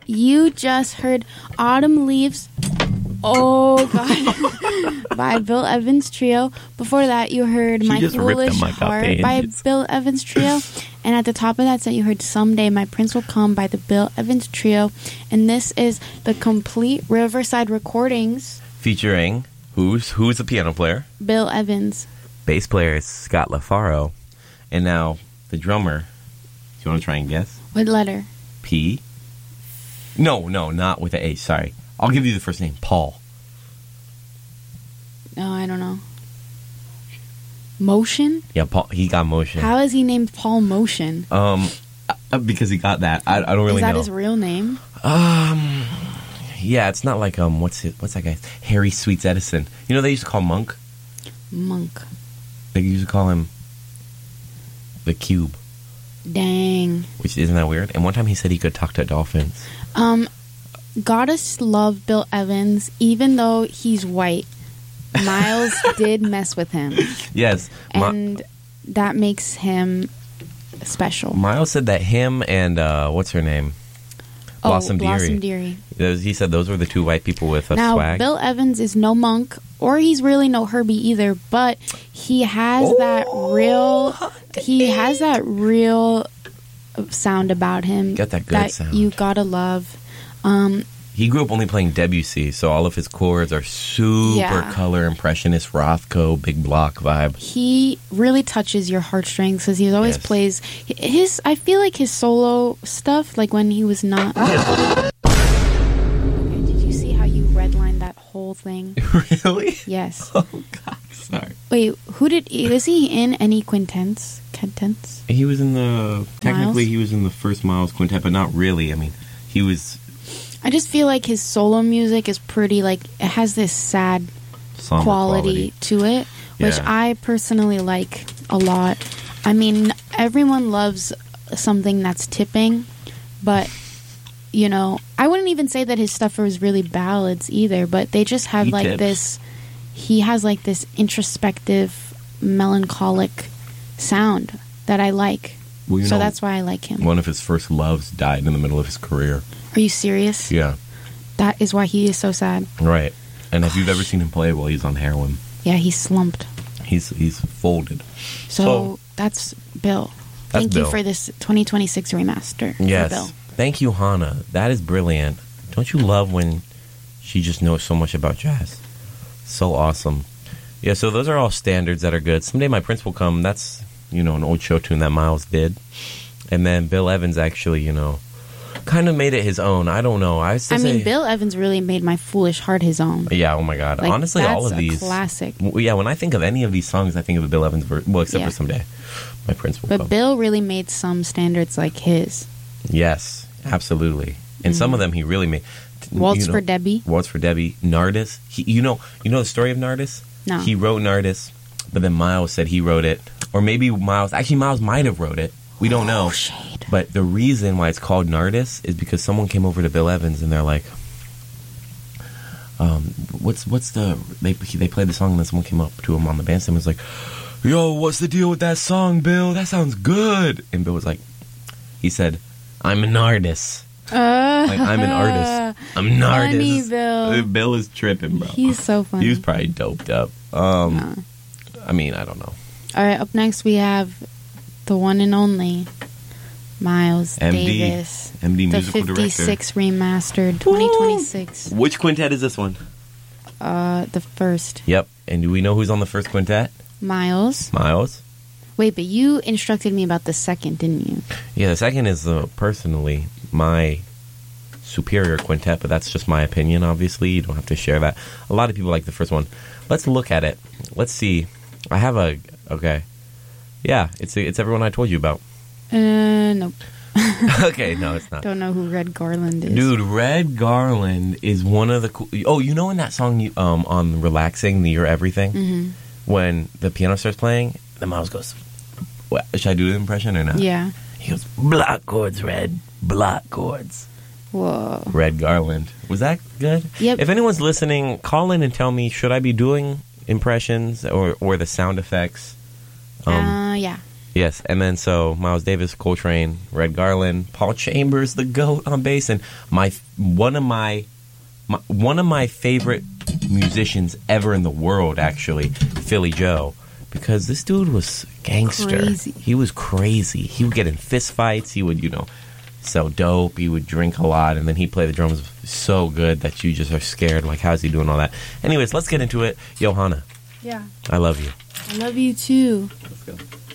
You just heard Autumn Leaves. Oh, God. By Bill Evans Trio. Before that, you heard My Foolish Heart by Bill Evans Trio. And at the top of that set, you heard Someday My Prince Will Come by the Bill Evans Trio. And this is the complete Riverside Recordings. Featuring, who's the piano player? Bill Evans. Bass player is Scott LaFaro. And now, the drummer. Do you want to try and guess? What letter? P? No, not with an H, sorry. I'll give you the first name, Paul. No, I don't know. Motion? Yeah, Paul. He got Motion. How is he named Paul Motion? Because he got that. I don't really know. Is that his real name? Yeah, it's not like what's that guy? Harry Sweets Edison. You know they used to call Monk. They used to call him the Cube. Dang. Which isn't that weird? And one time he said he could talk to dolphins. Gotta love Bill Evans, even though he's white. Miles did mess with him. Yes. And that makes him special. Miles said that him and, what's her name? Blossom Dearie. He said those were the two white people with a swag. Bill Evans is no Monk, or he's really no Herbie either, but he has that real sound about him. Got that good sound. You gotta love. He grew up only playing Debussy, so all of his chords are super color impressionist, Rothko, big block vibe. He really touches your heartstrings because he always plays his. I feel like his solo stuff, like when he was not. Okay, did you see how you redlined that whole thing? Really? Yes. Oh God, sorry. Wait, is he in any quintets? He was in the technically he was in the first Miles quintet, but not really. I mean, he was. I just feel like his solo music is pretty, like, it has this sad quality to it, which I personally like a lot. I mean, everyone loves something that's tipping, but, you know, I wouldn't even say that his stuff is really ballads either, but they just have he has like this introspective, melancholic sound that I like. Well, so that's why I like him. One of his first loves died in the middle of his career. Are you serious? Yeah. That is why he is so sad. Right. And if you've ever seen him play, well, he's on heroin. Yeah, he's slumped. He's folded. So that's Bill. Thank you for this 2026 remaster. Yes. For Bill. Thank you, Hannah. That is brilliant. Don't you love when she just knows so much about jazz? So awesome. Yeah, so those are all standards that are good. Someday My Prince Will Come. That's, an old show tune that Miles did. And then Bill Evans actually, kind of made it his own. I don't know. Bill Evans really made My Foolish Heart his own. Yeah, oh my God. Like, honestly, all of these. That's a classic. Yeah, when I think of any of these songs, I think of the Bill Evans version. Well, except for Someday My Prince Will Come. But Bill really made some standards like his. Yes, absolutely. And some of them he really made. Waltz for Debbie. Nardis. You know the story of Nardis? No. He wrote Nardis, but then Miles said he wrote it. Or maybe Miles might have wrote it. We don't know. Shade. But the reason why it's called Nardis is because someone came over to Bill Evans and they're like, they played the song and then someone came up to him on the bandstand and was like, yo, what's the deal with that song, Bill? That sounds good. And Bill was like, he said, I'm an artist. I'm an artist. I'm an artist. Funny, Bill. Bill is tripping, bro. He's so funny. He was probably doped up. I mean, I don't know. All right, up next we have the one and only Miles Davis. MD musical director. The 56 remastered 2026. Woo! Which quintet is this one? The first. Yep. And do we know who's on the first quintet? Miles. Wait, but you instructed me about the second, didn't you? Yeah, the second is personally my superior quintet, but that's just my opinion, obviously. You don't have to share that. A lot of people like the first one. Let's look at it. Let's see. I have okay. Yeah, it's everyone I told you about. Nope. Okay, no, it's not. Don't know who Red Garland is. Dude, Red Garland is one of the cool... Oh, you know in that song on Relaxing, the You're Everything? Mm-hmm. When the piano starts playing, the Miles goes... What, should I do the impression or not? Yeah. He goes, block chords, Red. Block chords. Whoa. Red Garland. Was that good? Yep. If anyone's listening, call in and tell me, should I be doing impressions or the sound effects? Yeah. Yes, and then so Miles Davis, Coltrane, Red Garland, Paul Chambers, the GOAT on bass, and one of my favorite musicians ever in the world, actually, Philly Joe, because this dude was gangster. Crazy. He was crazy. He would get in fist fights. He would, sell dope. He would drink a lot, and then he'd play the drums so good that you just are scared. Like, how's he doing all that? Anyways, let's get into it. Johanna. Yeah. I love you. I love you too. Let's go.